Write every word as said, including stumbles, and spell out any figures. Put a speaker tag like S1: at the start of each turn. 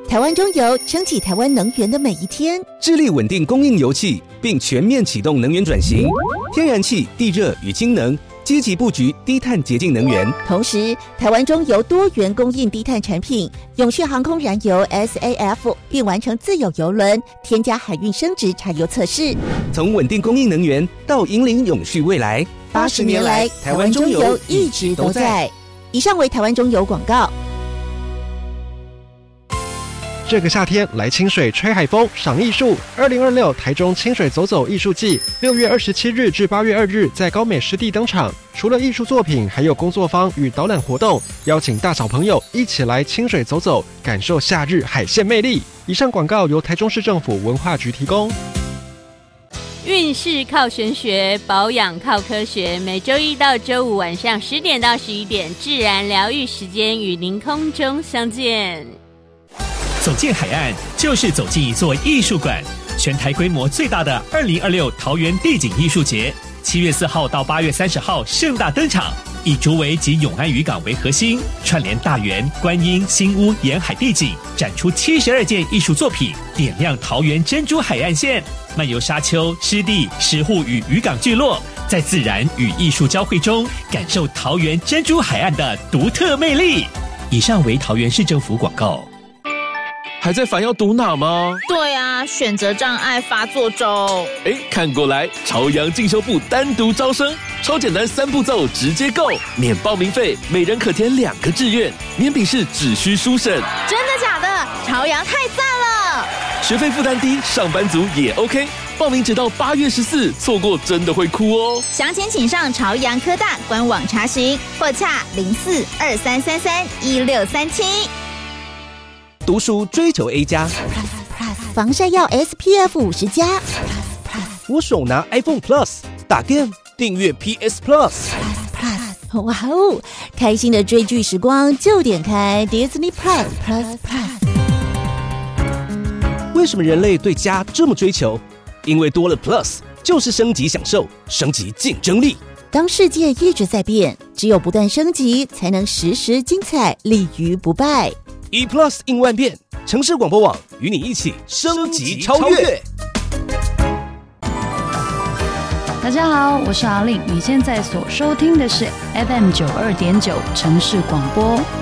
S1: 台湾中油撑起台湾能源的每一天，
S2: 致力稳定供应油气，并全面启动能源转型，天然气、地热与氢能，积极布局低碳洁净能源。
S1: 同时，台湾中油多元供应低碳产品，永续航空燃油 S A F 并完成自有油轮添加海运升值柴油测试。
S2: 从稳定供应能源到引领永续未来，
S1: 八十年来，台湾中油一直都在。以上为台湾中油广告。
S3: 这个夏天来清水吹海风赏艺术，二零二六台中清水走走艺术季，六月二十七日至八月二日在高美湿地登场。除了艺术作品，还有工作坊与导览活动，邀请大小朋友一起来清水走走，感受夏日海鲜魅力。以上广告由台中市政府文化局提供。
S4: 运势靠玄学，保养靠科学。每周一到周五晚上十点到十一点，自然疗愈时间与您空中相见。
S5: 走进海岸，就是走进一座艺术馆。全台规模最大的二零二六桃园地景艺术节，七月四号到八月三十号盛大登场。以竹围及永安渔港为核心，串联大园、观音、新屋沿海地景，展出七十二件艺术作品，点亮桃园珍珠海岸线。漫游沙丘、湿地、石户与渔港聚落，在自然与艺术交汇中，感受桃园珍珠海岸的独特魅力。以上为桃园市政府广告。
S6: 还在烦要读哪吗？
S7: 对啊，选择障碍发作中。
S6: 哎，看过来，朝阳进修部单独招生，超简单三步骤直接购，免报名费，每人可填两个志愿，免笔试只需书审。
S7: 真的假的？朝阳太赞了！
S6: 学费负担低，上班族也 OK。报名直到八月十四，错过真的会哭哦。
S7: 详情请上朝阳科大官网查询，或洽零四二三三三一六三七。
S2: 读书追求 A 加，
S1: 防晒要 S P F 五十加。
S2: 我手拿 iPhone Plus， 打 game 订阅 P S Plus。
S1: 哇哦！开心的追剧时光就点开 Disney Plus Plus Plus。
S2: 为什么人类对加这么追求？因为多了 Plus 就是升级享受，升级竞争力。
S1: 当世界一直在变，只有不断升级，才能时时精彩，立于不败。
S2: E Plus 应万变，城市广播网与你一起升级超越。
S8: 大家好，我是阿令，你现在所收听的是 F M 九二点九城市广播。